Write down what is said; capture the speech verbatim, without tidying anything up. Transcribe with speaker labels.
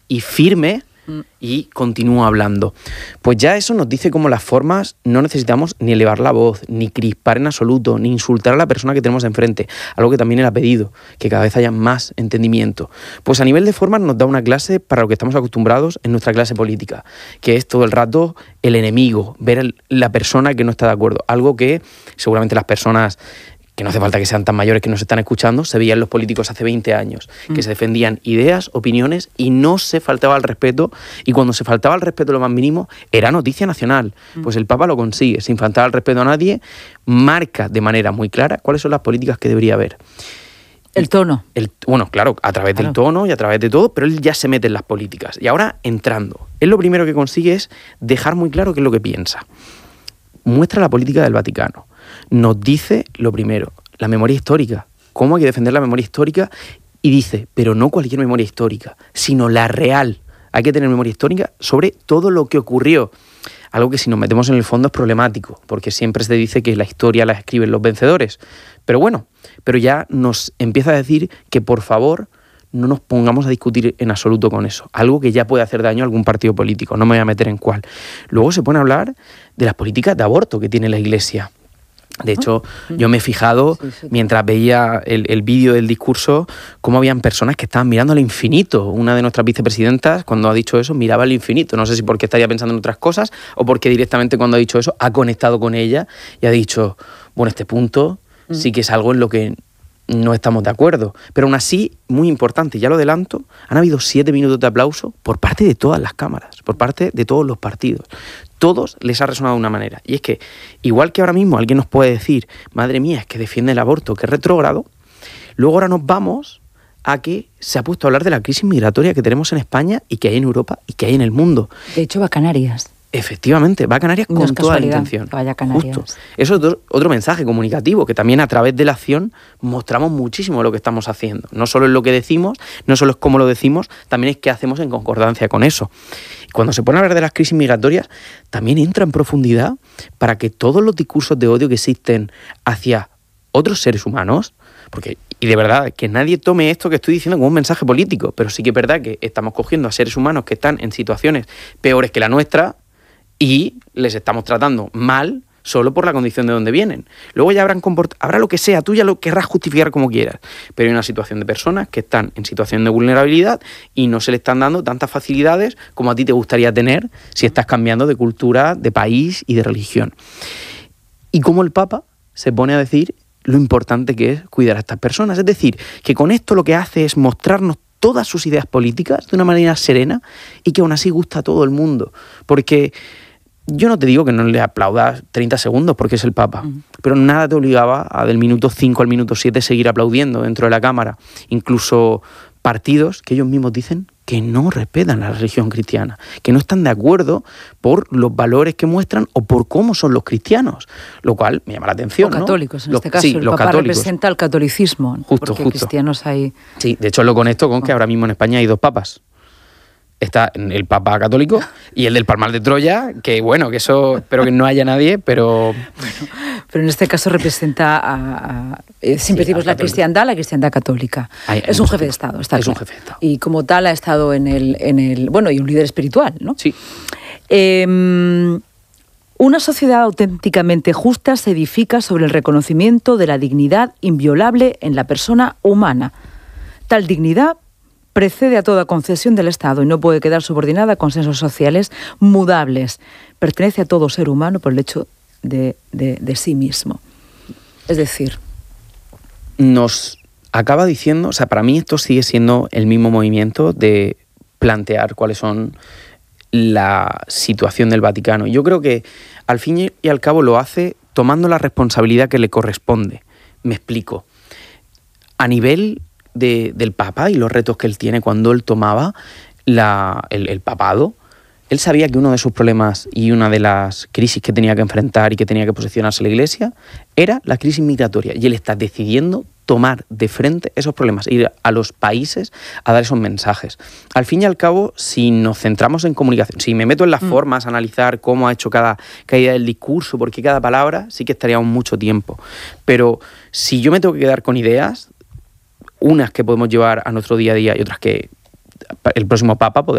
Speaker 1: y firme y continúo hablando. Pues ya eso nos dice cómo las formas no necesitamos ni elevar la voz, ni crispar en absoluto, ni insultar a la persona que tenemos enfrente, algo que también él ha pedido, que cada vez haya más entendimiento. Pues a nivel de formas nos da una clase para lo que estamos acostumbrados en nuestra clase política, que es todo el rato el enemigo, ver el, la persona que no está de acuerdo, algo que seguramente las personas que no hace falta que sean tan mayores que nos están escuchando, se veían los políticos hace veinte años, mm. que se defendían ideas, opiniones y no se faltaba al respeto, y cuando se faltaba al respeto lo más mínimo, era noticia nacional. Mm. Pues el Papa lo consigue, sin faltar al respeto a nadie, marca de manera muy clara cuáles son las políticas que debería haber.
Speaker 2: El tono.
Speaker 1: El, bueno, claro, a través claro. del tono y a través de todo, pero él ya se mete en las políticas. Y ahora, entrando, él lo primero que consigue es dejar muy claro qué es lo que piensa. Muestra la política del Vaticano. Nos dice, lo primero, la memoria histórica, cómo hay que defender la memoria histórica, y dice, pero no cualquier memoria histórica, sino la real. Hay que tener memoria histórica sobre todo lo que ocurrió. Algo que si nos metemos en el fondo es problemático, porque siempre se dice que la historia la escriben los vencedores. Pero bueno, pero ya nos empieza a decir que por favor no nos pongamos a discutir en absoluto con eso. Algo que ya puede hacer daño a algún partido político, no me voy a meter en cuál. Luego se pone a hablar de las políticas de aborto que tiene la Iglesia. De hecho, yo me he fijado, sí, sí. mientras veía el, el vídeo del discurso, cómo habían personas que estaban mirando al infinito. Una de nuestras vicepresidentas, cuando ha dicho eso, miraba al infinito. No sé si porque estaría pensando en otras cosas o porque directamente cuando ha dicho eso ha conectado con ella y ha dicho, bueno, este punto mm. sí que es algo en lo que no estamos de acuerdo. Pero aún así, muy importante, ya lo adelanto, han habido siete minutos de aplauso por parte de todas las cámaras, por parte de todos los partidos. Todos les ha resonado de una manera. Y es que, igual que ahora mismo alguien nos puede decir, madre mía, es que defiende el aborto, que es retrógrado, luego ahora nos vamos a que se ha puesto a hablar de la crisis migratoria que tenemos en España y que hay en Europa y que hay en el mundo.
Speaker 2: De hecho, va a Canarias.
Speaker 1: Efectivamente, va a Canarias
Speaker 2: no
Speaker 1: con toda la intención.
Speaker 2: Vaya a Canarias.
Speaker 1: Justo. Eso es otro, otro mensaje comunicativo, que también a través de la acción mostramos muchísimo lo que estamos haciendo. No solo es lo que decimos, no solo es cómo lo decimos, también es qué hacemos en concordancia con eso. Cuando se pone a hablar de las crisis migratorias, también entra en profundidad para que todos los discursos de odio que existen hacia otros seres humanos, porque, y de verdad, que nadie tome esto que estoy diciendo como un mensaje político, pero sí que es verdad que estamos cogiendo a seres humanos que están en situaciones peores que la nuestra y les estamos tratando mal solo por la condición de donde vienen. Luego ya habrán comport- habrá lo que sea, tú ya lo querrás justificar como quieras, pero hay una situación de personas que están en situación de vulnerabilidad y no se le están dando tantas facilidades como a ti te gustaría tener si estás cambiando de cultura, de país y de religión. Y como el Papa se pone a decir lo importante que es cuidar a estas personas. Es decir, que con esto lo que hace es mostrarnos todas sus ideas políticas de una manera serena y que aún así gusta a todo el mundo. Porque yo no te digo que no le aplaudas treinta segundos porque es el Papa, uh-huh. pero nada te obligaba a del minuto cinco al minuto siete seguir aplaudiendo dentro de la Cámara. Incluso partidos que ellos mismos dicen que no respetan la religión cristiana, que no están de acuerdo por los valores que muestran o por cómo son los cristianos, lo cual me llama la atención.
Speaker 2: O católicos,
Speaker 1: ¿no?
Speaker 2: en
Speaker 1: los,
Speaker 2: este caso,
Speaker 1: sí,
Speaker 2: el
Speaker 1: los
Speaker 2: Papa
Speaker 1: católicos.
Speaker 2: Representa el catolicismo,
Speaker 1: justo,
Speaker 2: porque
Speaker 1: justo.
Speaker 2: cristianos hay...
Speaker 1: Sí, de hecho lo conecto con que ahora mismo en España hay dos papas. Está el Papa católico y el del Palmar de Troya, que bueno, que eso espero que no haya nadie, pero...
Speaker 2: Bueno, pero en este caso representa a... a eh, siempre
Speaker 1: sí,
Speaker 2: decimos la cristiandad, la cristiandad católica.
Speaker 1: Hay, hay
Speaker 2: es un jefe de Estado, está
Speaker 1: Es
Speaker 2: claro.
Speaker 1: un jefe de Estado.
Speaker 2: Y como tal ha estado en el... En el bueno, y un líder espiritual, ¿no?
Speaker 1: Sí.
Speaker 2: Eh, una sociedad auténticamente justa se edifica sobre el reconocimiento de la dignidad inviolable en la persona humana. Tal dignidad precede a toda concesión del Estado y no puede quedar subordinada a consensos sociales mudables. Pertenece a todo ser humano por el hecho de, de, de sí mismo. Es decir...
Speaker 1: Nos acaba diciendo, o sea, para mí esto sigue siendo el mismo movimiento de plantear cuáles son la situación del Vaticano. Yo creo que al fin y al cabo lo hace tomando la responsabilidad que le corresponde. Me explico. A nivel De, del Papa y los retos que él tiene cuando él tomaba la, el, el papado, él sabía que uno de sus problemas y una de las crisis que tenía que enfrentar y que tenía que posicionarse la Iglesia era la crisis migratoria, y él está decidiendo tomar de frente esos problemas, ir a los países a dar esos mensajes. Al fin y al cabo, si nos centramos en comunicación, si me meto en las mm. formas, a analizar cómo ha hecho cada, cada idea del discurso, porque cada palabra, sí que estaríamos mucho tiempo. Pero si yo me tengo que quedar con ideas, unas que podemos llevar a nuestro día a día y otras que el próximo Papa podrá